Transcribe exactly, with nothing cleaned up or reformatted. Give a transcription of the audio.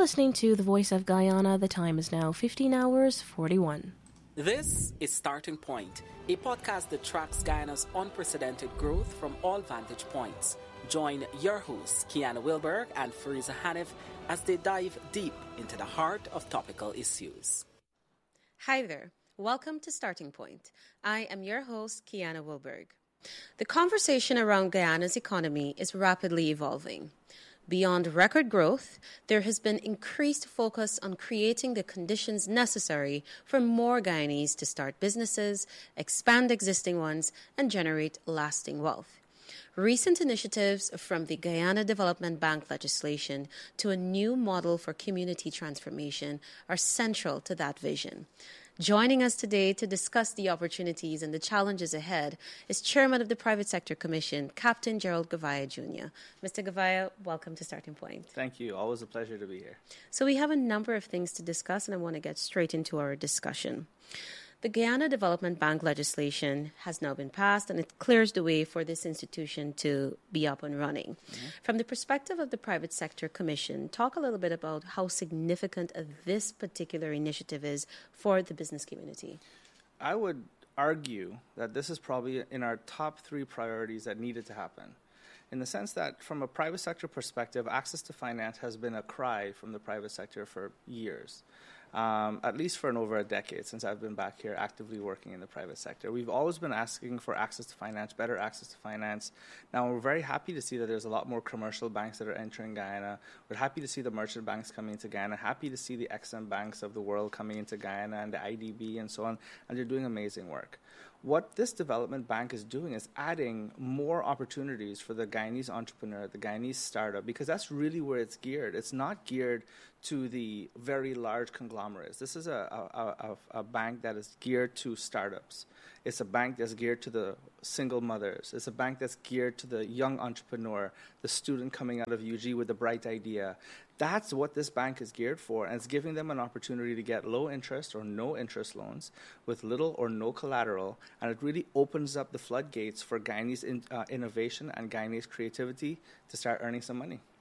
listening to The Voice of Guyana. The time is now fifteen hours forty-one. This is Starting Point, a podcast that tracks Guyana's unprecedented growth from all vantage points. Join your hosts, Kiana Wilberg and Fariza Hanif, as they dive deep into the heart of topical issues. Hi there. Welcome to Starting Point. I am your host, Kiana Wilberg. The conversation around Guyana's economy is rapidly evolving. Beyond record growth, there has been increased focus on creating the conditions necessary for more Guyanese to start businesses, expand existing ones, and generate lasting wealth. Recent initiatives from the Guyana Development Bank legislation to a new model for community transformation are central to that vision. Joining us today to discuss the opportunities and the challenges ahead is Chairman of the Private Sector Commission, Captain Gerald Gavaya Junior Mister Gavaya, welcome to Starting Point. Thank you. Always a pleasure to be here. So we have a number of things to discuss, and I want to get straight into our discussion. The Guyana Development Bank legislation has now been passed, and it clears the way for this institution to be up and running. Mm-hmm. From the perspective of the Private Sector Commission, talk a little bit about how significant this particular initiative is for the business community. I would argue that this is probably in our top three priorities that needed to happen, in the sense that from a private sector perspective, access to finance has been a cry from the private sector for years. Um, at least for an over a decade since I've been back here actively working in the private sector. We've always been asking for access to finance, better access to finance. Now, we're very happy to see that there's a lot more commercial banks that are entering Guyana. We're happy to see the merchant banks coming into Guyana, happy to see the Ex-Im banks of the world coming into Guyana and the I D B and so on, and they're doing amazing work. What this development bank is doing is adding more opportunities for the Guyanese entrepreneur, the Guyanese startup, because that's really where it's geared. It's not geared to the very large conglomerates. This is a, a, a, a bank that is geared to startups. It's a bank that's geared to the single mothers. It's a bank that's geared to the young entrepreneur, the student coming out of U G with a bright idea. That's what this bank is geared for, and it's giving them an opportunity to get low interest or no interest loans with little or no collateral, and it really opens up the floodgates for Guyanese in, uh, innovation and Guyanese creativity to start earning some money.